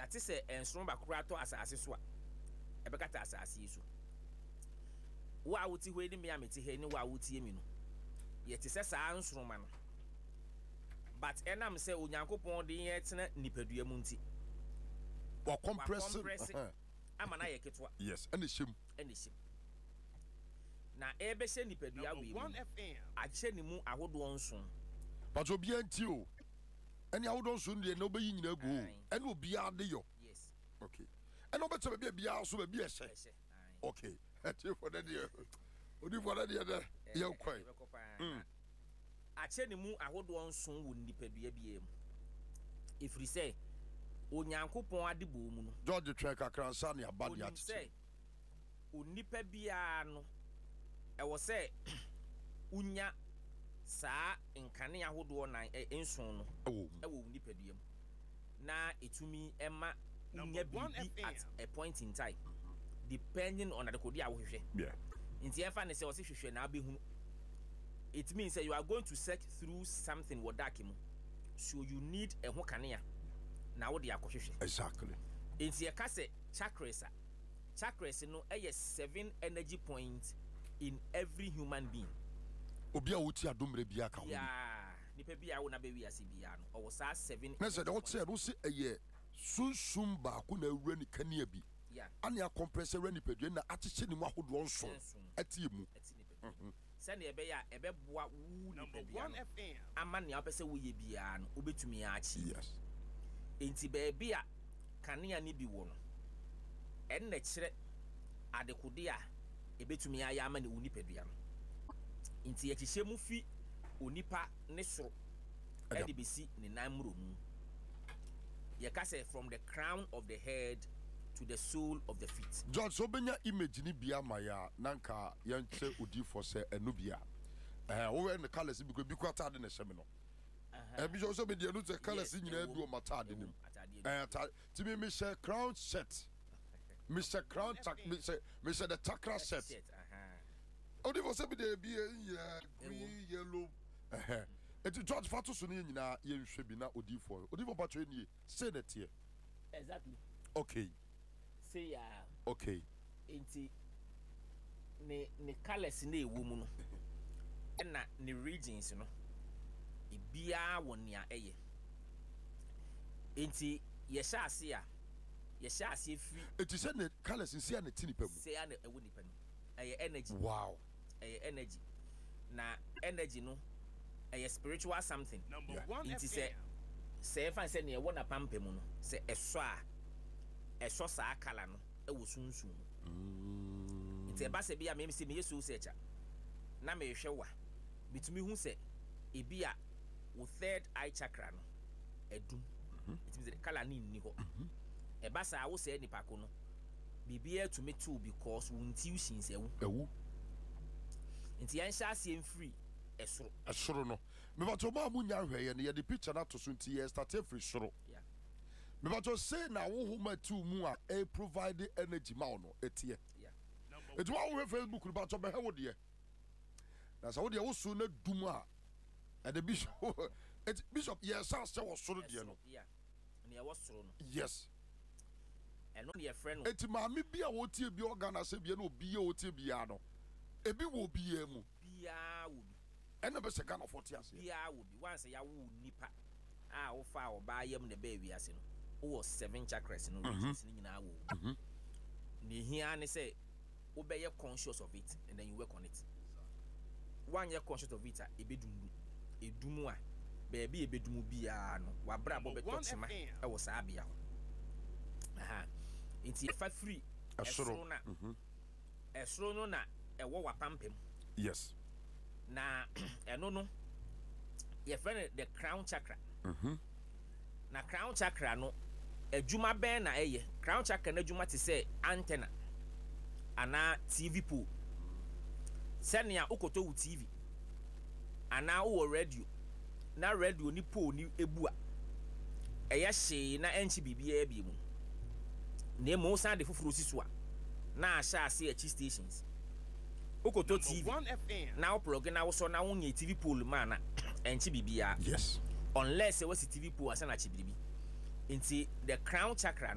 ate se enso ba kura to asase so a ebekata asase so wa wuti ho ni me ameti he ni wa wuti emi no ye te se saa nsoroma no but enam se onyankopon de ye tena nipadua mu nti wa compress ama na ye ketwa yes and shim na ebe hye nipadua we mu a hye ni mu ahodo nson but obi anti o any ahodo nson de na obeyi nyina gu and obi ade yo yes okay and obetse be bia so be ehye okay for that year odi for that year there ye kwai a hye ni mu ahodo nson wo nipadua bia mu ifri say onyankopon ade bo mu no George Treka kransa ne abade ate say onipa bia no e wo say unya saa nkane ahodo na enson no e wo nipadua mu na etumi ema unya bibi at a point in time depending on the kodi a wo hwehwe yeah nti efa ne say wo se hwehwe na abehunu it means that you are going to search through something wodakimo so you need a ho kanea na wo de akohwehwe exactly nti e ka se chakras no 7 energy points in every human being obi a wuti adomre bia ka ho yeah nipa bia wo na be wiase bia no o saa 7 na se de wo se no se eye sunsum ba ko na awura ni kanea bi yeah ani a compressor ni pedue na acheche ni mu ahodo nso atie mu send ebe ya ebe boa wu nipa bia ama ne apese wo ye bia no obetumi achi yes enti beebi a kanea ni bi wo no en na kire adekode a ebetumi aya ama ne unipa dua no enti yekihye mu fi onipa ne soro e de besi ne nan muro mu ye ka say from the crown of the head to the sole of the feet. George so benya image ni bia maya nanka yenche odi for say enu bia wo we ne colors bi ko atade ne hyeme no bi so be de enu te colors nyina bi o matade nim ti me share crown set Mr. Crown tak Mr. the Chakra set odi for say be de bi green yellow eti George fatu so ne nyina ye nhwe bi na odi for patro ni say that here exactly okay say ya okay enti ne colors na ewu mu no na ne regions no ebia wonia eye enti ye sha ase free eti say ne colors nsia na tinipa mu say ya na ewu nipa no eye energy wow eye energy na energy no eye spiritual something enti say fan say ne ewo na pampe mu no say eso saa kala no e wo sunsun nti e ba se bia me se me yesu secha na me hwe wa bitumi hu se e bia wo third eye chakra no edum it means kala ni ni ho e ba sa wo se nipa ko no bibia to me too because wo intuition se ewu nti yan sha se free esoro no me ba to ma mu nya hwe ye ne ye the picture na to so nti ye start free soro yeah me ba to say na wo homa tu mu a e provide energy ma no etie yeah it wa wo Facebook ba to be he wo de na sa wo de wo so na dum a the bishop bishop yes say wo soro de no yeah ne wo soro no yes eno ne friend no eti ma me bia wo tie bi organ ase bia na obi ye wo tie bia no ebi wo bia mu bia wo bi ena be se Ghana 40 ase bia wo bi once ya wo nipa a wo fa oba yam ne ba wi ase no wo 7 chakras no regions ni nyina wo ne hia ne say wo be ye conscious of it and then you work on it one year conscious of it a edumu a baby ebedumu bia no wa bra bo be tochima e wo saa bia ho inti fa free esoro na esoro no na e wo wa pampem yes na eno no ye friend the crown chakra na crown chakra no adwuma ben na eye crown chakra na adwuma te say antenna ana TV pole senia ukoto wu TV ana wo radio na radio ni pole ni ebu a eye hye na enchi bibia bi mu na emo san de foforo siso a na ahya ase achi stations ukoto TV na wo plug na wo so na wo nya TV pole ma na enchi bibia yes unless e was TV pole asa na chi bibi nti the crown chakra